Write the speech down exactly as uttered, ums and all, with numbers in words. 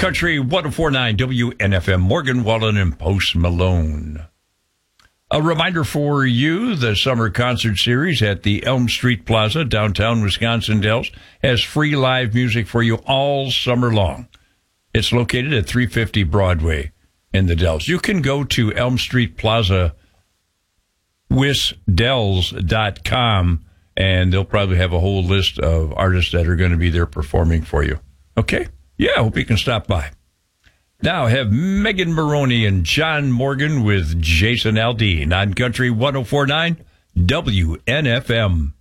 Country one oh four point nine W N F M, Morgan Wallen and Post Malone. A reminder for you, the summer concert series at the Elm Street Plaza, downtown Wisconsin Dells, has free live music for you all summer long. It's located at three fifty Broadway in the Dells. You can go to Elm Street Plaza wisdells dot com, and they'll probably have a whole list of artists that are going to be there performing for you. Okay? Yeah, I hope you can stop by. Now I have Megan Maroney and John Morgan with Jason Aldean on Country one oh four point nine W N F M.